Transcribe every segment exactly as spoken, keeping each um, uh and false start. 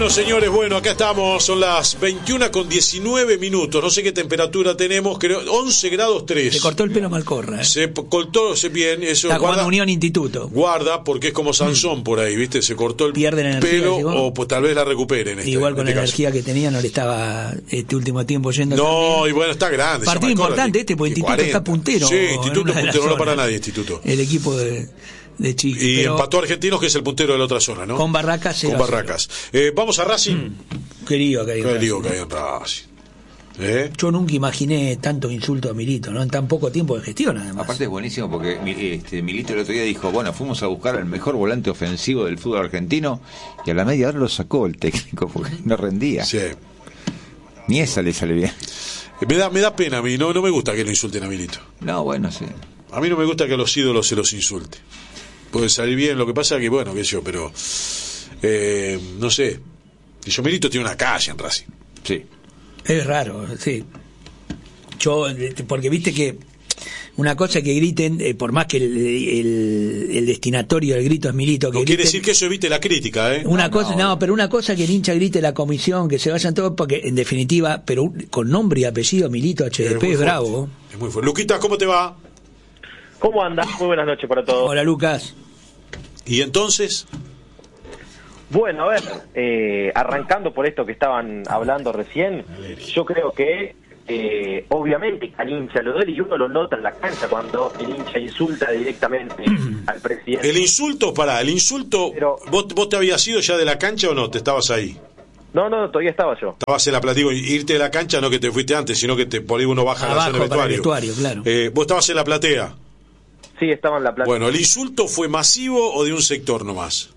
Bueno, señores, bueno, acá estamos, son las veintiuna con diecinueve minutos, no sé qué temperatura tenemos, creo once grados tres. Se cortó el pelo Malcorra. ¿eh? Se cortó, se bien, eso. Está guarda, jugando Unión Instituto. Guarda, porque es como Sansón por ahí, ¿viste? Se cortó el Pierden energía, pelo digo, o pues tal vez la recuperen. Este, igual con en la este energía caso. que tenía no le estaba este último tiempo yendo. No, también. y bueno, está grande. Partido importante este, porque Instituto está puntero. Sí, Instituto es puntero, no para nadie, Instituto. El equipo de... de Chile. Y pero empató a Argentinos, que es el puntero de la otra zona, ¿no? Con Barracas. Con Barracas. Eh, vamos a Racing. Mm, qué lío que hay en Qué Racing. lío que hay en Racing. ¿Eh? Yo nunca imaginé tanto insulto a Milito, ¿no? En tan poco tiempo de gestión, además. Aparte es buenísimo porque este, Milito el otro día dijo, bueno, fuimos a buscar al mejor volante ofensivo del fútbol argentino y a la media hora lo sacó el técnico porque no rendía. Sí. Ni esa le sale bien. Me da, me da pena a mí, no, no me gusta que lo insulten a Milito. No, bueno, sí. A mí no me gusta que a los ídolos se los insulte. Puede salir bien, lo que pasa que, bueno, qué sé yo, pero eh, no sé. Yo Milito tiene una calle en Racing. Sí. Es raro, sí. Yo, porque viste que una cosa que griten, eh, por más que el, el, el destinatorio del grito es Milito, que no griten, quiere decir que eso evite la crítica, ¿eh? Una no, cosa, no, no, pero una cosa que el hincha grite la comisión, que se vayan todos, porque en definitiva, pero con nombre y apellido Milito H D P es, es bravo. Es muy fuerte. Luquita, ¿cómo te va? ¿Cómo andas? Muy buenas noches para todos. Hola, Lucas. ¿Y entonces? Bueno, a ver, eh, arrancando por esto que estaban hablando recién, yo creo que eh, obviamente al hincha lo duele y uno lo nota en la cancha cuando el hincha insulta directamente al presidente. El insulto, pará, el insulto, Pero, ¿vos, ¿vos te habías ido ya de la cancha o no? ¿Te estabas ahí? No, no, todavía estaba yo. Estabas en la platea, irte de la cancha no que te fuiste antes, sino que te, por ahí uno baja a la Abajo zona de para el vestuario. vestuario, claro. Eh, ¿Vos estabas en la platea? Sí, estaba en la plaza. Bueno, ¿el insulto fue masivo o de un sector nomás?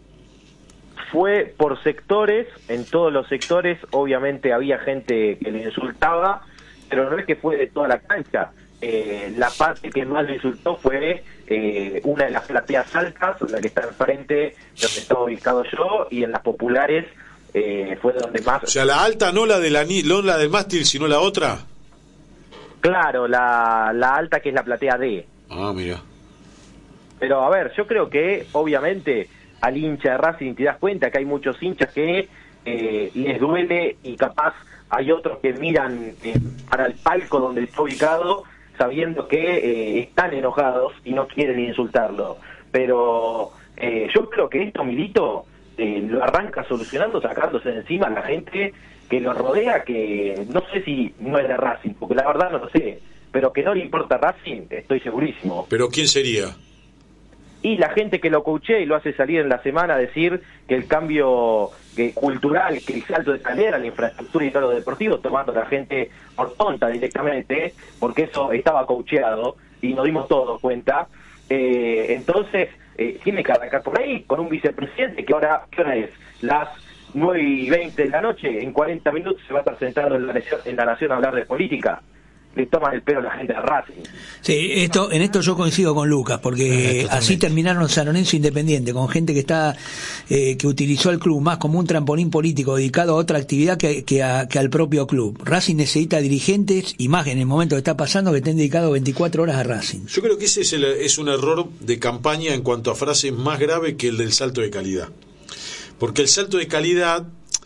Fue por sectores, en todos los sectores, obviamente había gente que le insultaba, pero no es que fue de toda la cancha. Eh, la parte que más le insultó fue eh, una de las plateas altas, la que está enfrente de donde estaba ubicado yo, y en las populares eh, fue donde más... O sea, la alta no la de la, no la del mástil, sino la otra. Claro, la, la alta que es la platea D. Ah, mira. Pero a ver, yo creo que obviamente al hincha de Racing te das cuenta que hay muchos hinchas que eh, les duele y capaz hay otros que miran eh, para el palco donde está ubicado sabiendo que eh, están enojados y no quieren insultarlo. Pero eh, yo creo que esto Milito eh, lo arranca solucionando, sacándose de encima a la gente que lo rodea, que no sé si no es de Racing, porque la verdad no lo sé, pero que no le importa Racing, estoy segurísimo. ¿Pero quién sería? Y la gente que lo coachea y lo hace salir en la semana a decir que el cambio que, cultural, que el salto de calidad, la infraestructura y todo lo deportivo, tomando a la gente por tonta directamente, porque eso estaba coacheado y nos dimos todos cuenta. Eh, entonces, eh, tiene que arrancar por ahí con un vicepresidente que ahora, ¿qué hora es? Las nueve y veinte de la noche, en cuarenta minutos se va a estar sentado en la, en la Nación a hablar de política. Le toman el pelo a la gente de Racing. Sí, esto, en esto yo coincido con Lucas, porque así terminaron San Lorenzo Independiente, con gente que está eh, que utilizó el club más como un trampolín político dedicado a otra actividad que, que, a, que al propio club. Racing necesita dirigentes y más en el momento que está pasando que estén dedicados veinticuatro horas a Racing. Yo creo que ese es, el, es un error de campaña en cuanto a frases más grave que el del salto de calidad. Porque el salto de calidad...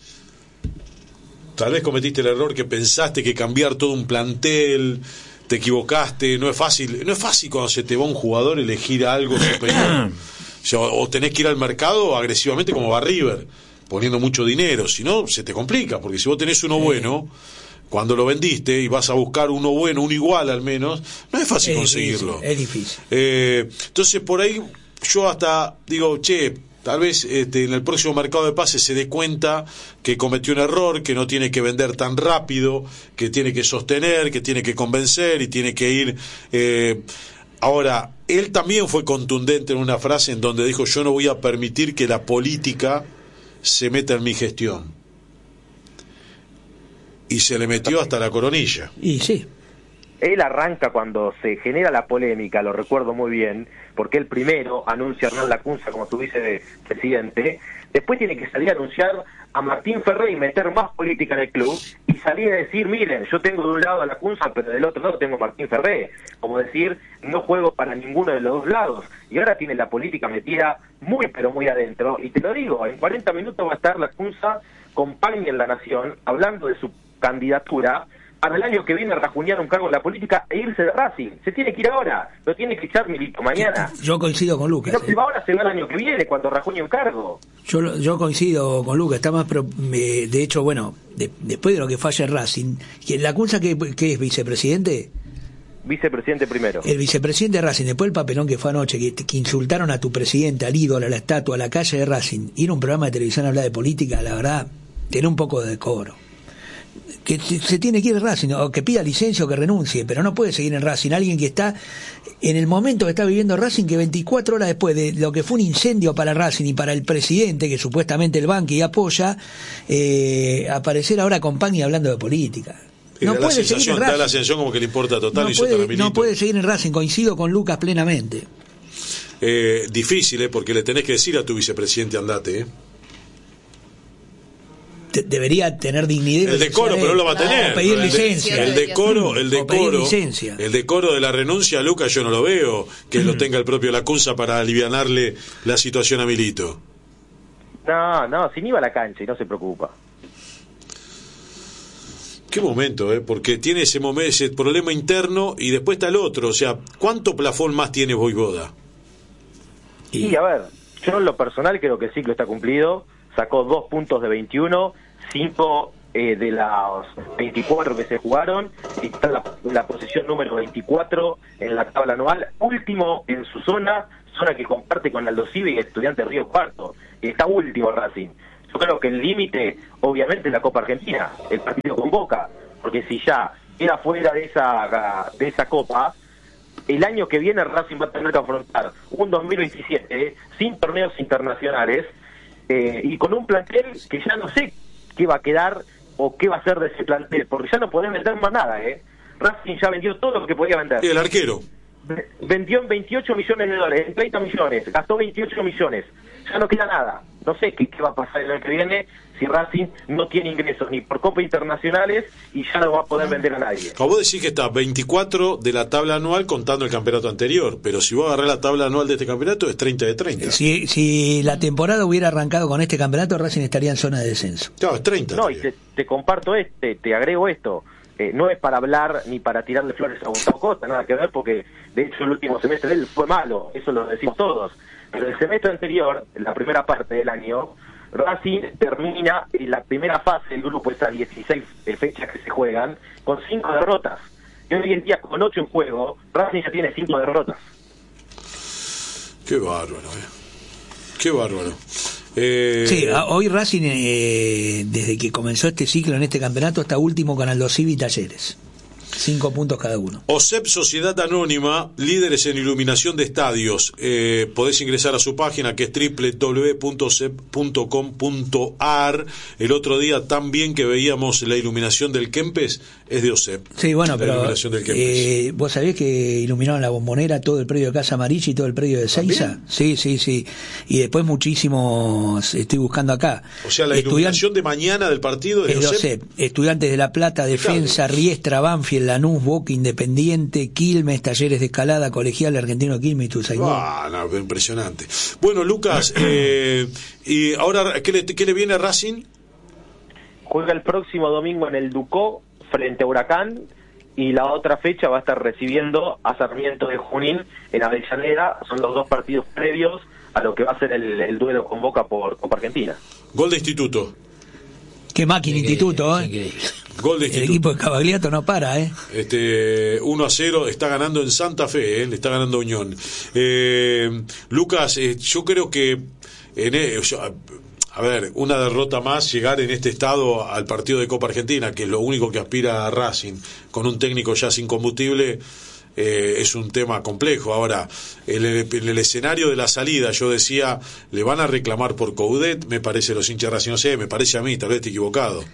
Tal vez cometiste el error que pensaste que cambiar todo un plantel, te equivocaste, no es fácil, no es fácil cuando se te va un jugador elegir algo superior. O sea, o tenés que ir al mercado agresivamente como va River, poniendo mucho dinero, si no se te complica, porque si vos tenés uno bueno, cuando lo vendiste y vas a buscar uno bueno, uno igual al menos, no es fácil es conseguirlo. Difícil, es difícil. Eh, entonces por ahí yo hasta digo, che, tal vez este, en el próximo mercado de pases se dé cuenta que cometió un error, que no tiene que vender tan rápido, que tiene que sostener, que tiene que convencer y tiene que ir... Eh, ahora, él también fue contundente en una frase en donde dijo, yo no voy a permitir que la política se meta en mi gestión. Y se le metió hasta la coronilla. Y sí. Él arranca cuando se genera la polémica, lo recuerdo muy bien, porque él primero anuncia a Hernán Lacunza como su vicepresidente, después tiene que salir a anunciar a Martín Ferré y meter más política en el club, y salir a decir, miren, yo tengo de un lado a Lacunza, pero del otro lado tengo a Martín Ferré, como decir, no juego para ninguno de los dos lados, y ahora tiene la política metida muy pero muy adentro, y te lo digo, en cuarenta minutos va a estar Lacunza Compagni en La Nación, hablando de su candidatura para el año que viene rajunear un cargo en la política e irse de Racing. Se tiene que ir ahora, lo tiene que echar Milito mañana. Yo coincido con Lucas. Si no se va ahora, se va el año que viene, cuando rajuñe un cargo. Yo yo coincido con Lucas, está más pro, eh, de hecho, bueno, de, después de lo que falla Racing, ¿la acusa que, que es vicepresidente? Vicepresidente primero. El vicepresidente de Racing, después del papelón que fue anoche, que, que insultaron a tu presidente, al ídolo, a la estatua, a la calle de Racing, ir a un programa de televisión a hablar de política, la verdad, tiene un poco de decoro. Que se tiene que ir a Racing, o que pida licencia o que renuncie, pero no puede seguir en Racing alguien que está en el momento que está viviendo Racing, que veinticuatro horas después de lo que fue un incendio para Racing y para el presidente, que supuestamente el banque y apoya, eh, aparecer ahora con Pagni hablando de política. No da puede la sensación, seguir en Racing. Da la sensación como que le importa total no y puede, no puede seguir en Racing, coincido con Lucas plenamente. Eh, difícil, ¿eh? Porque le tenés que decir a tu vicepresidente andate, ¿eh? Debería tener dignidad. El decoro, pero no lo va a tener. No, pedir el licencia. De, el decoro, el decoro, el decoro de la renuncia, Lucas, yo no lo veo que mm. lo tenga el propio Lacunza para alivianarle la situación a Milito. No, no, si ni iba a la cancha y no se preocupa. Qué momento, ¿eh? Porque tiene ese momento, ese problema interno y después está el otro. O sea, ¿cuánto plafón más tiene Voivoda? Y, y a ver, yo en lo personal creo que el ciclo está cumplido. Sacó dos puntos de veintiuno, cinco eh, de las veinticuatro que se jugaron, y está en la, en la posición número veinticuatro en la tabla anual, último en su zona, zona que comparte con Aldo Civi y Estudiantes Río Cuarto, y está último Racing. Yo creo que el límite, obviamente, es la Copa Argentina, el partido con Boca, porque si ya queda fuera de esa, de esa Copa, el año que viene Racing va a tener que afrontar un dos mil veintisiete eh, sin torneos internacionales, Eh, y con un plantel que ya no sé qué va a quedar o qué va a ser de ese plantel, porque ya no podés vender más nada, ¿eh? Racing ya vendió todo lo que podía vender. Y el arquero. Vendió en veintiocho millones de dólares, en treinta millones, gastó veintiocho millones, ya no queda nada. No sé qué, qué va a pasar el año que viene si Racing no tiene ingresos ni por copas internacionales y ya no va a poder vender a nadie. Como vos decís que está veinticuatro de la tabla anual contando el campeonato anterior, pero si vos agarrás la tabla anual de este campeonato es treinta de treinta. Si, si la temporada hubiera arrancado con este campeonato, Racing estaría en zona de descenso. Claro, es treinta. No, y te, te comparto este, te agrego esto. Eh, no es para hablar ni para tirarle flores a Gustavo Costa, nada que ver, porque de hecho el último semestre de él fue malo, eso lo decimos todos. Pero el semestre anterior, en la primera parte del año, Racing termina en la primera fase del grupo, esas dieciséis fechas que se juegan, con cinco derrotas. Y hoy en día, con ocho en juego, Racing ya tiene cinco derrotas. Qué bárbaro, eh. Qué bárbaro. Eh... Sí, hoy Racing, eh, desde que comenzó este ciclo en este campeonato, está último con Aldo Civi y Talleres. Cinco puntos cada uno. O S E P Sociedad Anónima, líderes en iluminación de estadios. Eh, podés ingresar a su página, que es doble u doble u doble u punto s e p punto com punto a r. El otro día también que veíamos la iluminación del Kempes es de O S E P. Sí, bueno, pero eh, vos sabés que iluminaron la Bombonera, todo el predio de Casa Amarilla y todo el predio de Seiza. Sí, sí, sí. Y después muchísimos, estoy buscando acá. O sea, la Estudian... iluminación de mañana del partido es de O S E P. Estudiantes de La Plata, Defensa, claro. Riestra, Banfield, Lanús, Boca, Independiente, Quilmes, Talleres de Escalada, Colegial Argentino de Quilmes y Tuzaingó. Ah, no, impresionante. Bueno, Lucas, eh, y ahora, ¿qué le, qué le viene a Racing? Juega el próximo domingo en el Ducó frente a Huracán, y la otra fecha va a estar recibiendo a Sarmiento de Junín en Avellaneda. Son los dos partidos previos a lo que va a ser el, el duelo con Boca por Copa Argentina. Gol de Instituto. Qué máquina Instituto, ¿eh? Gol de Instituto. El equipo de Cavagliato no para, ¿eh? Este, uno a cero, está ganando en Santa Fe, ¿eh? Le está ganando Unión. Eh, Lucas, eh, yo creo que en el, yo, a ver, una derrota más, llegar en este estado al partido de Copa Argentina, que es lo único que aspira a Racing, con un técnico ya sin combustible, eh, es un tema complejo. Ahora, en el, el, el escenario de la salida, yo decía, le van a reclamar por Coudet, me parece los hinchas de Racing, no sé, me parece a mí, tal vez estoy equivocado.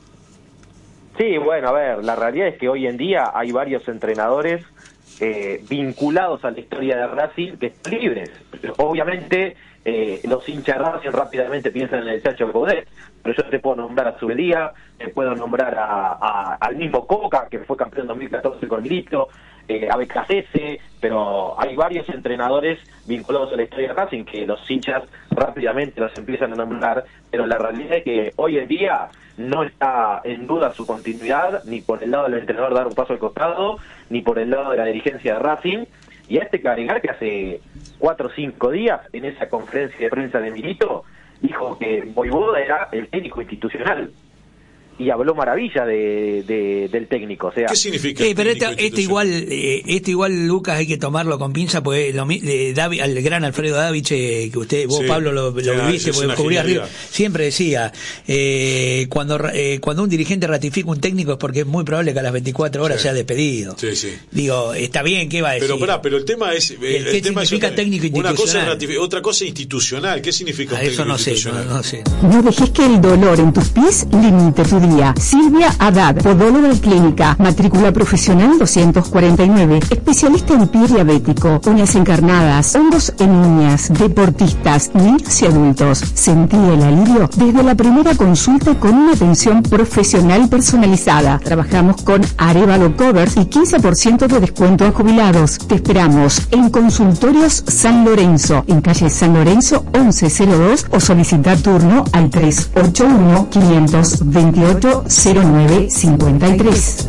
Sí, bueno, a ver, la realidad es que hoy en día hay varios entrenadores eh, vinculados a la historia de Racing que están libres. Obviamente eh, los hinchas de Racing rápidamente piensan en el Chacho Coudet, pero yo te puedo nombrar a Zubelía, te puedo nombrar a, a, al mismo Coca, que fue campeón en dos mil catorce con Milito, eh, a Becasese, pero hay varios entrenadores vinculados a la historia de Racing que los hinchas rápidamente los empiezan a nombrar, pero la realidad es que hoy en día no está en duda su continuidad, ni por el lado del entrenador dar un paso al costado, ni por el lado de la dirigencia de Racing. Y a este que agregar que hace cuatro o cinco días, en esa conferencia de prensa de Milito, dijo que Voivoda era el técnico institucional. Y habló maravilla de, de, del técnico, o sea... ¿Qué significa? Eh, pero esto, esto igual, eh, esto igual, Lucas, hay que tomarlo con pinza, porque lo, eh, David, al gran Alfredo Davich, eh, que usted, vos, sí, Pablo, lo, lo viviste, porque cubrías River, siempre decía, eh, cuando eh, cuando un dirigente ratifica un técnico es porque es muy probable que a las veinticuatro horas sí. sea despedido. Sí, sí. Digo, está bien, ¿qué va a decir? Pero, pará, pero el tema es... El, el ¿Qué tema significa es otra, técnico una institucional? Cosa es otra cosa institucional. ¿Qué significa un a eso técnico no sé, institucional? No, no sé. No dejes que el dolor en tus pies limite tu día. Silvia Haddad, podóloga clínica, matrícula profesional doscientos cuarenta y nueve, especialista en pie diabético, uñas encarnadas, hongos en uñas, deportistas, niños y adultos. Sentí el alivio desde la primera consulta con una atención profesional personalizada. Trabajamos con Arevalo Covers y quince por ciento de descuento a jubilados. Te esperamos en Consultorios San Lorenzo, en calle San Lorenzo once cero dos, o solicita turno al tres ocho uno, cinco dos ocho, cero nueve cincuenta y tres.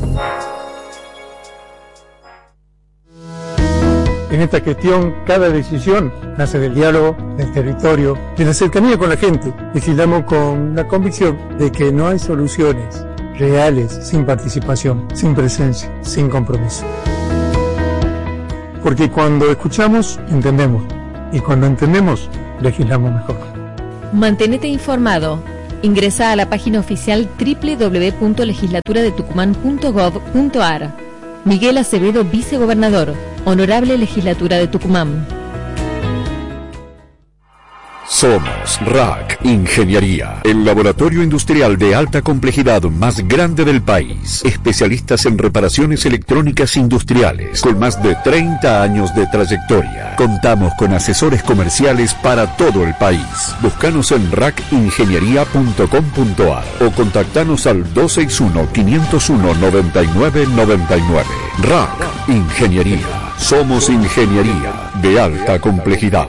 En esta gestión, cada decisión nace del diálogo, del territorio, de la cercanía con la gente. Legislamos con la convicción de que no hay soluciones reales sin participación, sin presencia, sin compromiso. Porque cuando escuchamos, entendemos. Y cuando entendemos, legislamos mejor. Mantenete informado. Ingresa a la página oficial doble u doble u doble u punto legislatura de tucumán punto gov punto ar. Miguel Acevedo, vicegobernador. Honorable Legislatura de Tucumán. Somos R A C Ingeniería, el laboratorio industrial de alta complejidad más grande del país. Especialistas en reparaciones electrónicas industriales, con más de treinta años de trayectoria. Contamos con asesores comerciales para todo el país. Búscanos en rac ingeniería punto com punto ar o contactanos al dos seis uno, cinco cero uno, nueve nueve nueve nueve. R A C Ingeniería. Somos ingeniería de alta complejidad.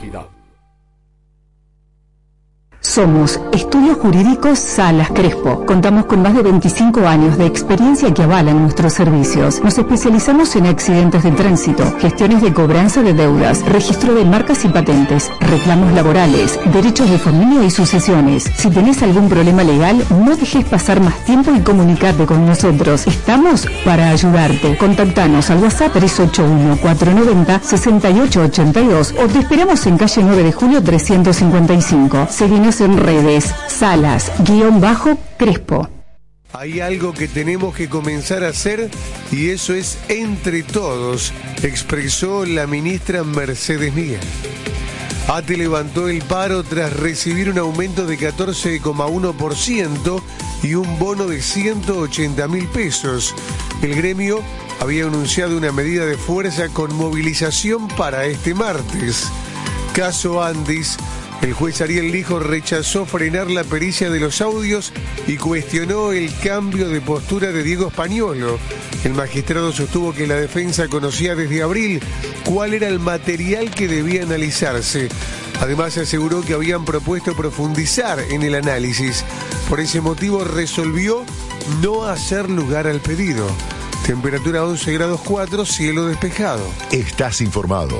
Somos Estudios Jurídicos Salas Crespo. Contamos con más de veinticinco años de experiencia que avalan nuestros servicios. Nos especializamos en accidentes de tránsito, gestiones de cobranza de deudas, registro de marcas y patentes, reclamos laborales, derechos de familia y sucesiones. Si tenés algún problema legal, no dejes pasar más tiempo y comunicate con nosotros. Estamos para ayudarte. Contactanos al WhatsApp tres ocho uno, cuatro nueve cero, seis ocho ocho dos o te esperamos en calle nueve de julio trescientos cincuenta y cinco. Seguinos en redes, Salas, guión bajo, Crespo. Hay algo que tenemos que comenzar a hacer y eso es entre todos, expresó la ministra Mercedes Miguel. ATE levantó el paro tras recibir un aumento de catorce coma uno por ciento y un bono de ciento ochenta mil pesos. El gremio había anunciado una medida de fuerza con movilización para este martes. Caso Andis. El juez Ariel Lijo rechazó frenar la pericia de los audios y cuestionó el cambio de postura de Diego Españolo. El magistrado sostuvo que la defensa conocía desde abril cuál era el material que debía analizarse. Además, aseguró que habían propuesto profundizar en el análisis. Por ese motivo, resolvió no hacer lugar al pedido. Temperatura once grados cuatro, cielo despejado. Estás informado.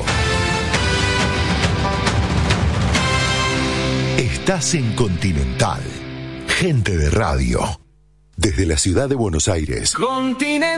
Estás en Continental. Gente de radio. Desde la ciudad de Buenos Aires. Continental.